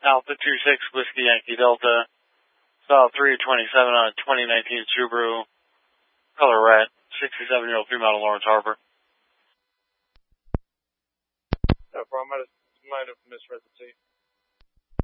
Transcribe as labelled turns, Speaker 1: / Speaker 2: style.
Speaker 1: Alpha 26 Whiskey Yankee Delta, style 327 on a 2019 Subaru, color red, 67-year-old female to Lawrence Harbor.
Speaker 2: No problem. I just might have misread the tape.